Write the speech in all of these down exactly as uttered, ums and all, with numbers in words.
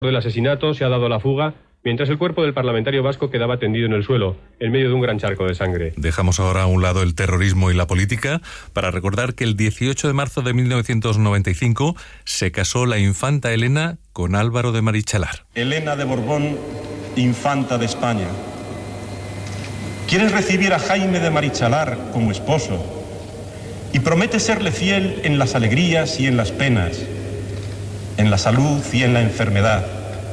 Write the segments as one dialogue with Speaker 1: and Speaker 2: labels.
Speaker 1: del asesinato se ha dado la fuga, mientras el cuerpo del parlamentario vasco quedaba tendido en el suelo, en medio de un gran charco de sangre.
Speaker 2: Dejamos ahora a un lado el terrorismo y la política para recordar que el dieciocho de marzo de mil novecientos noventa y cinco se casó la infanta Elena con Álvaro de Marichalar.
Speaker 3: Elena de Borbón, infanta de España. ¿Quieres recibir a Jaime de Marichalar como esposo? Y promete serle fiel en las alegrías y en las penas, en la salud y en la enfermedad,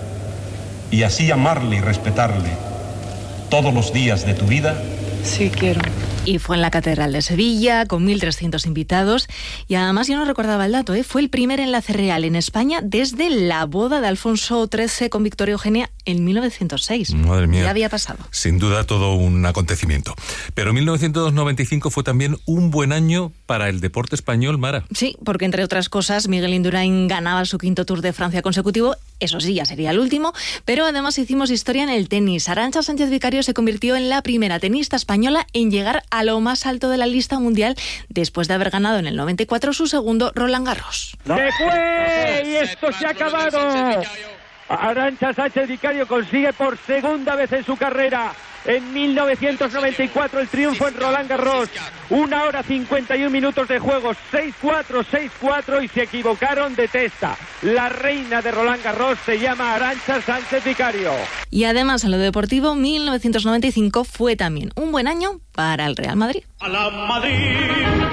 Speaker 3: y así amarle y respetarle todos los días de tu vida.
Speaker 4: Sí, quiero.
Speaker 5: Y fue en la Catedral de Sevilla, con mil trescientos invitados. Y además, yo no recordaba el dato, ¿eh? Fue el primer enlace real en España desde la boda de Alfonso trece con Victoria Eugenia en mil novecientos seis.
Speaker 2: Madre mía.
Speaker 5: Ya había pasado.
Speaker 2: Sin duda todo un acontecimiento. Pero mil novecientos noventa y cinco fue también un buen año para el deporte español, Mara.
Speaker 5: Sí, porque entre otras cosas, Miguel Indurain ganaba su quinto Tour de Francia consecutivo. Eso sí, ya sería el último. Pero además hicimos historia en el tenis. Arantxa Sánchez Vicario se convirtió en la primera tenista española en llegar a lo más alto de la lista mundial después de haber ganado en el noventa y cuatro su segundo Roland Garros.
Speaker 6: ¡Se fue! ¡Y esto se ha acabado! Arantxa Sánchez Vicario consigue por segunda vez en su carrera, en mil novecientos noventa y cuatro, el triunfo en Roland Garros. Una hora cincuenta y un minutos de juego, seis cuatro, seis cuatro, y se equivocaron de testa. La reina de Roland Garros se llama Arantxa Sánchez Vicario.
Speaker 5: Y además, en lo deportivo, mil novecientos noventa y cinco fue también un buen año para el Real Madrid.
Speaker 7: A la Madrid,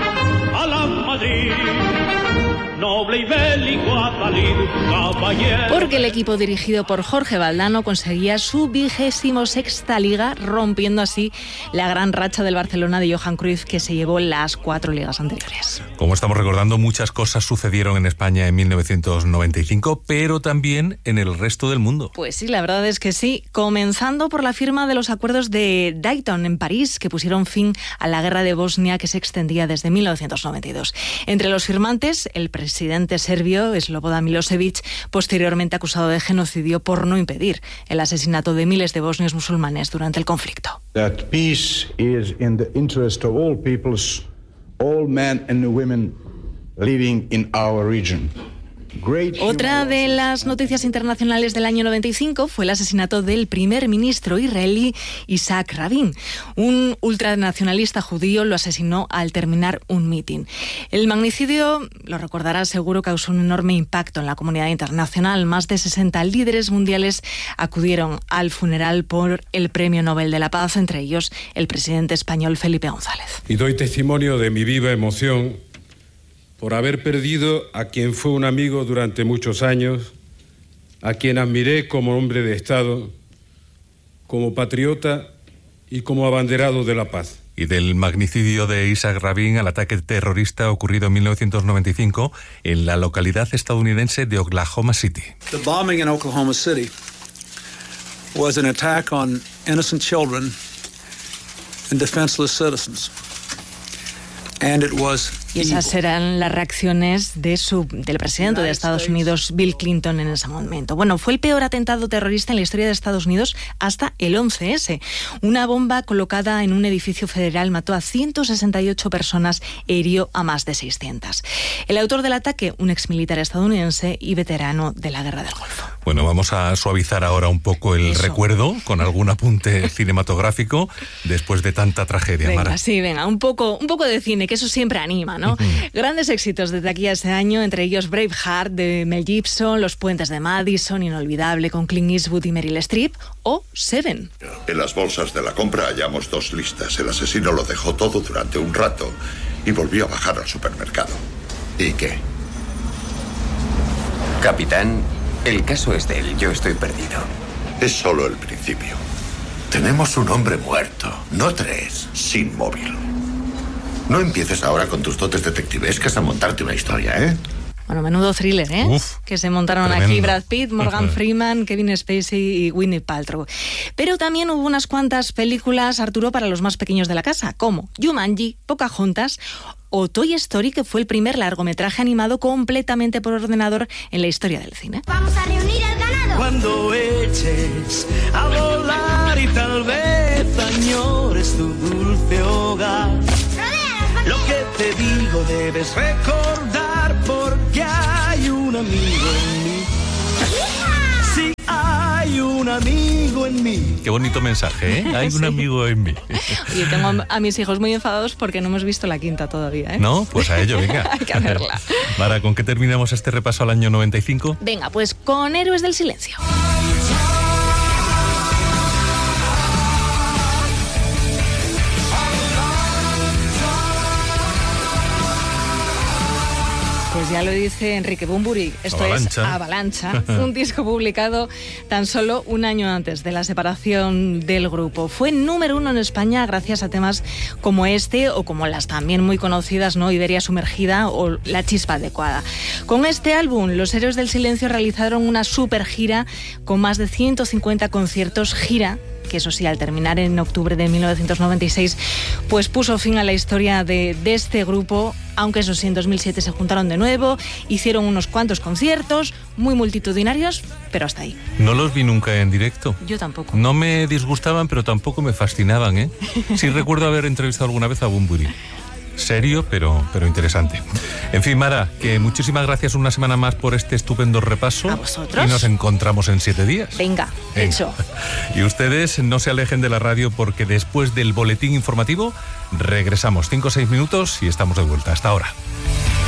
Speaker 7: a la Madrid. Noble y bélico Adalid, caballero.
Speaker 5: Porque el equipo dirigido por Jorge Valdano conseguía su vigésimo sexta liga, rompiendo así la gran racha del Barcelona de Johan Cruyff, que se llevó las cuatro ligas anteriores.
Speaker 2: Como estamos recordando, muchas cosas sucedieron en España en mil novecientos noventa y cinco, pero también en el resto del mundo.
Speaker 5: Pues sí, la verdad es que sí, comenzando por la firma de los acuerdos de Dayton en París, que pusieron fin a la guerra de Bosnia, que se extendía desde mil novecientos noventa y dos. Entre los firmantes, el presidente presidente serbio Slobodan Milosevic, posteriormente acusado de genocidio por no impedir el asesinato de miles de bosnios musulmanes durante el conflicto.
Speaker 8: That peace is in the interest of all peoples, all men and women living in our region.
Speaker 5: Otra de las noticias internacionales del año noventa y cinco fue el asesinato del primer ministro israelí Isaac Rabin. Un ultranacionalista judío lo asesinó al terminar un mitin. El magnicidio, lo recordará seguro, causó un enorme impacto en la comunidad internacional. Más de sesenta líderes mundiales acudieron al funeral por el Premio Nobel de la Paz, entre ellos el presidente español Felipe González.
Speaker 9: Y doy testimonio de mi viva emoción por haber perdido a quien fue un amigo durante muchos años, a quien admiré como hombre de Estado, como patriota y como abanderado de la paz.
Speaker 2: Y del magnicidio de Isaac Rabin al ataque terrorista ocurrido en mil novecientos noventa y cinco en la localidad estadounidense de Oklahoma City.
Speaker 10: The bombing in Oklahoma City was an attack on innocent children and defenseless citizens. And it was
Speaker 5: Y esas eran las reacciones de su, del presidente de Estados Unidos, Bill Clinton, en ese momento. Bueno, fue el peor atentado terrorista en la historia de Estados Unidos hasta el once ese. Una bomba colocada en un edificio federal mató a ciento sesenta y ocho personas e hirió a más de seiscientas. El autor del ataque, un exmilitar estadounidense y veterano de la Guerra del Golfo.
Speaker 2: Bueno, vamos a suavizar ahora un poco el Eso. recuerdo con algún apunte cinematográfico después de tanta tragedia,
Speaker 5: venga,
Speaker 2: Mara.
Speaker 5: Sí, venga, un poco, un poco de cine, que eso siempre anima, ¿no? Uh-huh. Grandes éxitos desde aquí a ese año, entre ellos Braveheart de Mel Gibson, Los puentes de Madison, inolvidable con Clint Eastwood y Meryl Streep, o Seven.
Speaker 11: En las bolsas de la compra hallamos dos listas. El asesino lo dejó todo durante un rato y volvió a bajar al supermercado. ¿Y qué?
Speaker 12: Capitán, el caso es de él, yo estoy perdido.
Speaker 11: Es solo el principio. Tenemos un hombre muerto, no tres, sin móvil. No empieces ahora con tus dotes detectivescas a montarte una historia, ¿eh?
Speaker 5: Bueno, menudo thriller, ¿eh?
Speaker 2: Uf,
Speaker 5: que se montaron
Speaker 2: tremendo.
Speaker 5: Aquí Brad Pitt, Morgan Freeman, Kevin Spacey y Gwyneth Paltrow. Pero también hubo unas cuantas películas, Arturo, para los más pequeños de la casa, como Jumanji, Pocahontas o Toy Story, que fue el primer largometraje animado completamente por ordenador en la historia del cine.
Speaker 13: ¡Vamos a reunir al ganado!
Speaker 7: Cuando eches a volar y tal vez añores tu dulce hogar, lo que te digo debes recordar, porque hay un amigo en mí.
Speaker 10: en mí.
Speaker 2: Qué bonito mensaje, ¿eh? Hay un
Speaker 5: Sí.
Speaker 2: amigo en mí.
Speaker 5: Oye, tengo a mis hijos muy enfadados porque no hemos visto la quinta todavía, ¿eh?
Speaker 2: ¿No? Pues a ello, venga.
Speaker 5: Hay que hacerla.
Speaker 2: Mara, ¿con qué terminamos este repaso al año noventa y cinco?
Speaker 5: Venga, pues con Héroes del Silencio. Pues ya lo dice Enrique Bunbury, esto
Speaker 2: Avalancha.
Speaker 5: es Avalancha, un disco publicado tan solo un año antes de la separación del grupo. Fue número uno en España gracias a temas como este o como las también muy conocidas, ¿no? Iberia Sumergida o La Chispa Adecuada. Con este álbum, los Héroes del Silencio realizaron una super gira con más de ciento cincuenta conciertos, gira que eso sí, al terminar en octubre de mil novecientos noventa y seis, pues puso fin a la historia de, de este grupo, aunque eso sí, en dos mil siete se juntaron de nuevo, hicieron unos cuantos conciertos, muy multitudinarios, pero hasta ahí.
Speaker 2: No los vi nunca en directo.
Speaker 5: Yo tampoco.
Speaker 2: No me disgustaban, pero tampoco me fascinaban, ¿eh? Sí recuerdo haber entrevistado alguna vez a Bunbury. Serio, pero, pero interesante. En fin, Mara, que muchísimas gracias una semana más por este estupendo repaso.
Speaker 5: ¿A vosotros?
Speaker 2: Y nos encontramos en siete días.
Speaker 5: Venga,
Speaker 2: Venga.
Speaker 5: hecho.
Speaker 2: Y ustedes no se alejen de la radio porque después del boletín informativo regresamos cinco o seis minutos y estamos de vuelta. Hasta ahora.